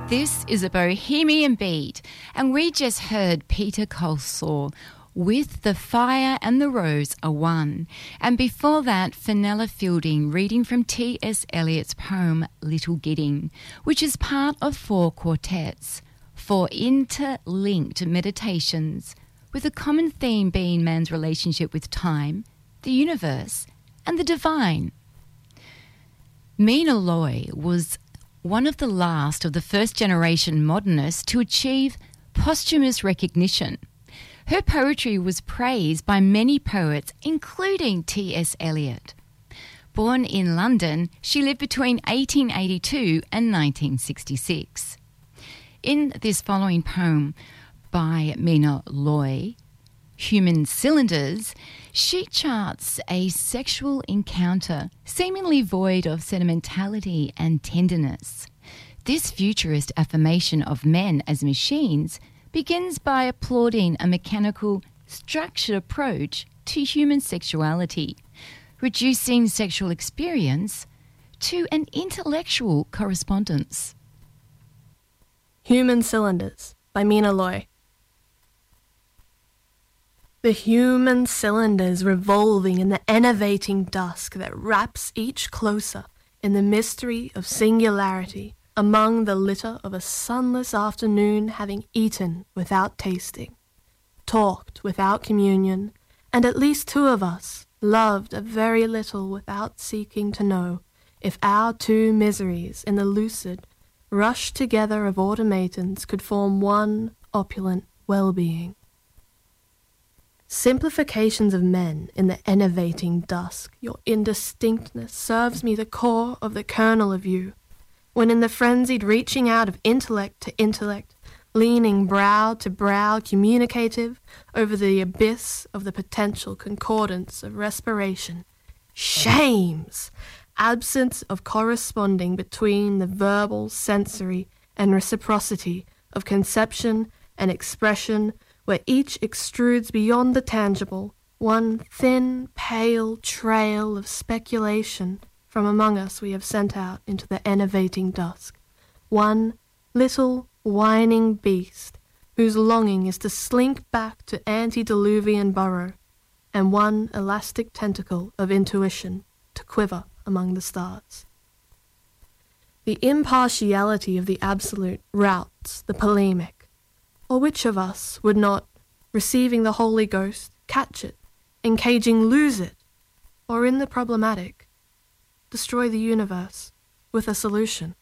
This is a Bohemian Beat, and we just heard Peter Colsaw with The Fire and the Rose Are One. And before that, Fenella Fielding reading from T.S. Eliot's poem Little Gidding, which is part of 4 quartets, 4 interlinked meditations, with a common theme being man's relationship with time, the universe, and the divine. Mina Loy was one of the last of the first-generation modernists to achieve posthumous recognition. Her poetry was praised by many poets, including T.S. Eliot. Born in London, she lived between 1882 and 1966. In this following poem by Mina Loy, Human Cylinders, she charts a sexual encounter seemingly void of sentimentality and tenderness. This futurist affirmation of men as machines begins by applauding a mechanical, structured approach to human sexuality, reducing sexual experience to an intellectual correspondence. Human Cylinders by Mina Loy. The human cylinders revolving in the enervating dusk that wraps each closer in the mystery of singularity among the litter of a sunless afternoon, having eaten without tasting, talked without communion, and at least 2 of us loved a very little without seeking to know if our 2 miseries in the lucid rush together of automatons could form one opulent well-being. Simplifications of men in the enervating dusk, your indistinctness serves me the core of the kernel of you, when in the frenzied reaching out of intellect to intellect, leaning brow to brow, communicative over the abyss of the potential concordance of respiration, shames absence of corresponding between the verbal, sensory, and reciprocity of conception and expression, where each extrudes beyond the tangible one thin, pale trail of speculation from among us we have sent out into the enervating dusk, one little whining beast whose longing is to slink back to antediluvian burrow, and one elastic tentacle of intuition to quiver among the stars. The impartiality of the absolute routs the polemic. Or which of us would not, receiving the Holy Ghost, catch it, encaging lose it, or in the problematic, destroy the universe with a solution?